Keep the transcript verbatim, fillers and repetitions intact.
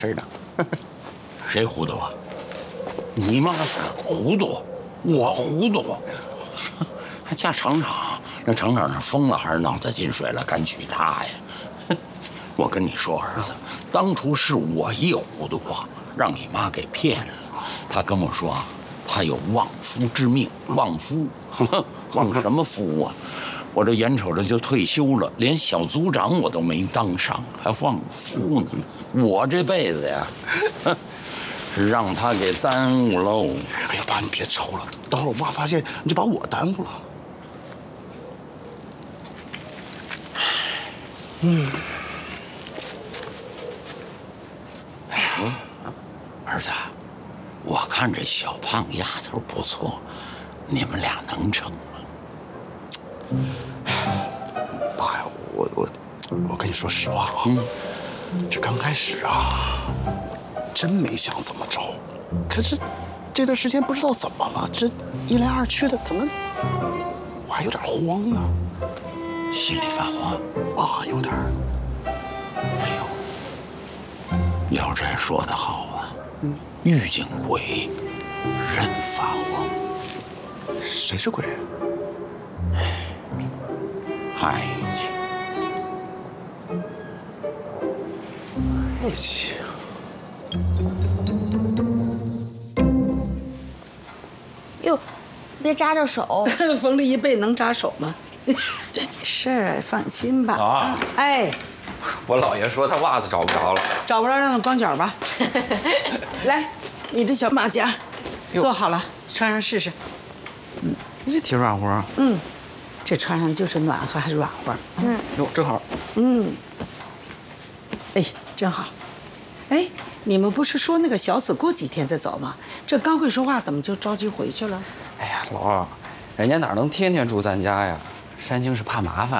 是的。 谁糊涂啊？你妈糊涂，我糊涂，还嫁厂长？那厂长是疯了还是脑子进水了？敢娶她呀？我跟你说，儿子，当初是我一糊涂啊，让你妈给骗了。她跟我说，她有旺夫之命，旺夫，旺什么夫啊？我这眼瞅着就退休了，连小组长我都没当上，还旺夫呢。我这辈子呀，是让他给耽误喽。 哎呀，爸，你别抽了，等会儿我妈发现你就把我耽误了。嗯。 哎呀，儿子，我看这小胖丫头不错，你们俩能成吗？ 爸呀，我我我跟你说实话啊，嗯，这刚开始啊，真没想怎么着，可是这段时间不知道怎么了，这一来二去的，怎么我还有点慌呢？ 心里发慌啊，有点。 哎呦，《聊斋》说得好啊，嗯，遇见鬼，人发慌。 谁是鬼？ 爱情， 爱情。 哟，别扎着手。 缝了一背能扎手吗？是，放心吧。 啊， 哎， 我姥爷说他袜子找不着了， 找不着让他光脚吧。来，你这小马甲做好了，穿上试试。 嗯，这挺软和。 嗯。这穿上就是暖和还软和， 嗯，哟，正好， 嗯，哎，真好，哎，你们不是说那个小紫过几天再走吗？这刚会说话，怎么就着急回去了？ 哎呀，老二，人家哪能天天住咱家呀？山青是怕麻烦。